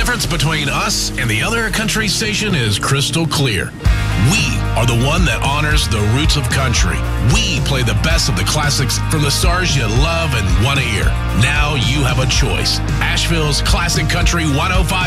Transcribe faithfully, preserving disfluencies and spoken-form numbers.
difference between us and the other country station is crystal clear. We are the one that honors the roots of country. We play the best of the classics from the stars you love and want to hear. Now you have a choice. Asheville's Classic Country one oh five